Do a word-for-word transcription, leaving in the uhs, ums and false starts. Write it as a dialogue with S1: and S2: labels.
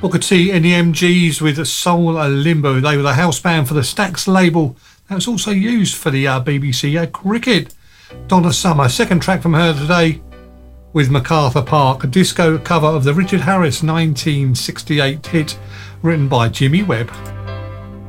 S1: Booker T and the M Gs with Soul Limbo. They were the house band for the Stax label. That was also used for the uh, B B C uh, cricket. Donna Summer, second track from her today with MacArthur Park, a disco cover of the Richard Harris nineteen sixty-eight hit written by Jimmy Webb.